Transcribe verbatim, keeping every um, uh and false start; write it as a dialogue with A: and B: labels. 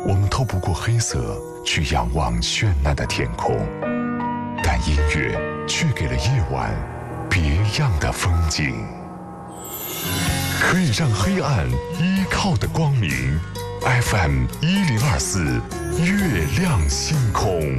A: 我们透不过黑色去仰望绚烂的天空，但音乐却给了夜晚别样的风景。可以让黑暗依靠的光明 ，F M 一零二四，月亮星空。